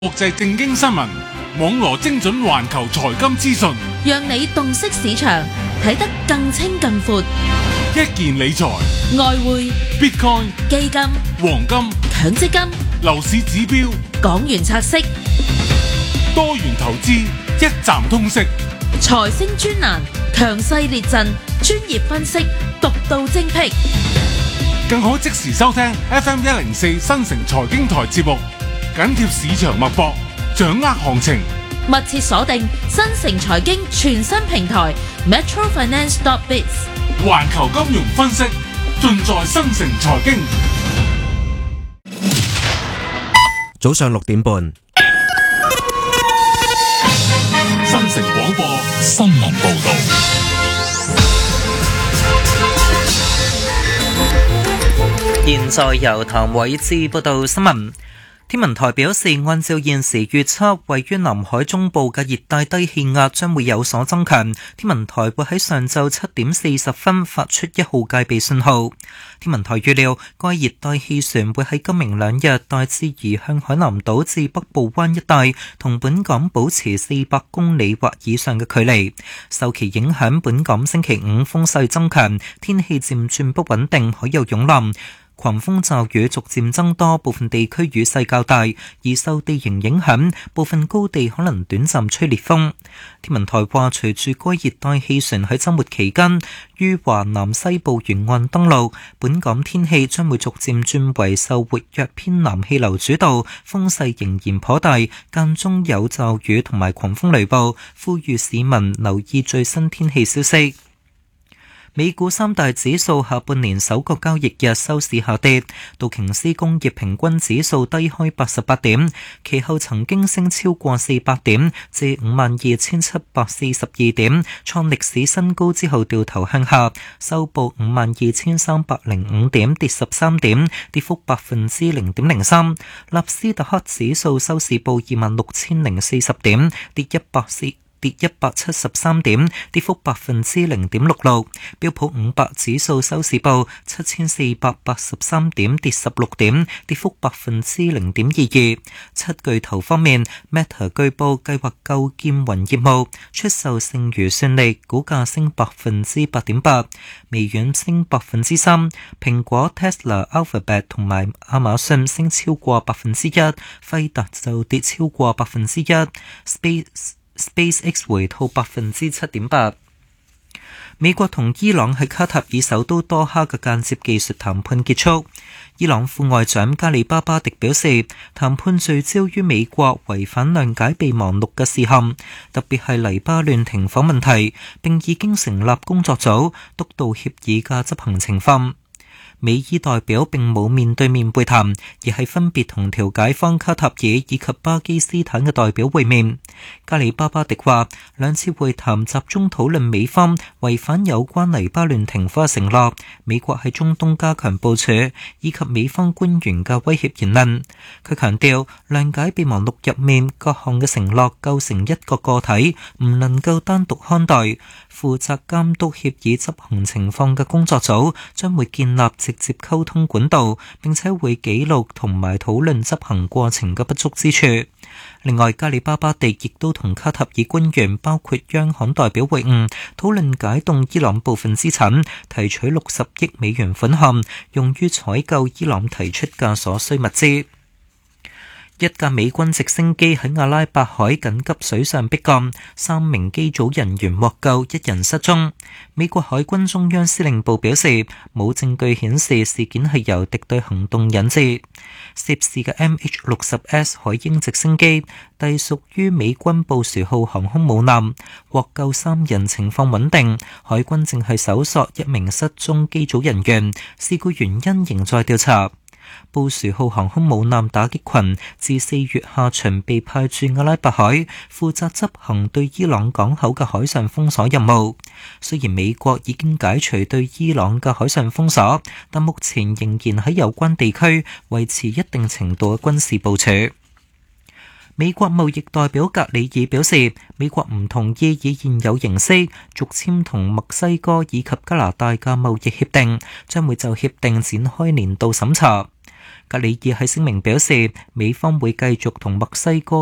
國際正經新聞，網羅精準環球財金資訊， 讓你洞悉市場，睇得更清更闊。 一件理財、 外匯、 Bitcoin、 基金、 黃金、 強積金、 樓市指標、 港元拆息、 多元投資，一站通識。 財星專欄，強勢列陣，專業分析，獨到精闢， 更可即時收聽 FM104新城財經台節目，緊貼市場脈搏，掌握行情。 密切鎖定新城財經全新平台 metrofinance.biz， 環球金融分析盡在新城財經。 早上6點半， 新城廣播新聞報道。 現在由譚偉智報道新聞。天文台表示，按照現時預測，位於南海中部嘅熱帶低氣壓將會有所增強。天文台會喺上晝7點40分發出1號戒備信號。天文台預料，該熱帶氣旋會喺今明兩日大致移向海南島至北部灣一帶，同本港保持400公里或以上嘅距離。受其影響，本港星期5風勢增強，天氣漸轉不穩定，海有湧浪。狂風驟雨逐漸增多，部分地區雨勢較大，而受地形影響，部分高地可能短暫吹烈風。天文台話，隨住該熱帶氣旋喺週末期間於華南西部沿岸登陸，本港天氣將會逐漸轉為受活躍偏南氣流主導，風勢仍然頗大，間中有驟雨同埋狂風雷暴，呼籲市民留意最新天氣消息。美股三大指數下半年首個交易日收市下跌，道瓊斯工業平均指數低開88點，其後曾經升超過400點，至52,742點，創歷史新高之後掉頭向下，收報52,305點，跌13點，跌幅0.03%。納斯達克指數收市報26,040點，跌173點，跌幅0.66%。標普500指數收市報7483點，跌16點，跌幅0.22%。七巨頭方面 ，Meta 據報計劃構建雲業務，出售剩餘順利，股價升8.8%，微軟升3%，蘋果、Tesla、Alphabet 同埋亞馬遜升超過1%，輝達就跌超過1%。SpaceX 回吐7.8%。美國同伊朗喺卡塔爾首都多哈嘅間接技術談判結束。伊朗副外長加里巴巴迪表示，談判聚焦於美國違反諒解備忘錄嘅事項，特別係黎巴嫩停火問題，並已經成立工作組督導協議嘅執行情況。美伊代表並冇面對面會談，而係分別同調解方卡塔爾以及巴基斯坦嘅代表會面。加里巴巴迪話，兩次會談集中討論美方違反有關黎巴嫩停火嘅承諾，美國喺中東加強部署，以及美方官員嘅威脅言論。佢強調，諒解備忘錄入面各項嘅承諾構成一個個體，唔能夠單獨看待。負責監督協議執行情況嘅工作組將會建立直接溝通管道，並且會記錄同埋討論執行過程嘅不足之處。另外，加里巴巴迪亦都同卡塔爾官員，包括央行代表會晤，討論解凍伊朗部分資產，提取60億美元款項，用於採購伊朗提出嘅所需物資。一架美軍直升機喺阿拉伯海緊急水上迫降，3名機組人員獲救，1人失蹤。美國海軍中央司令部表示，冇證據顯示事件係由敵對行動引致。涉事嘅 MH-60S 海鷹直升機隸屬於美軍布殊號航空母艦，獲救3人情況穩定。海軍正係搜索1名失蹤機組人員，事故原因仍在調查。布殊號航空母艦打擊群自4月下旬被派駐阿拉伯海，負責執行對伊朗港口嘅海上封鎖任務。雖然美國已經解除對伊朗嘅海上封鎖，但目前仍然喺有關地區維持一定程度嘅軍事部署。美國貿易代表格里爾表示，美國唔同意以現有形式續簽同墨西哥以及加拿大嘅貿易協定，將會就協定展開年度審查。 格里爾喺聲明表示，美方會繼續同墨西哥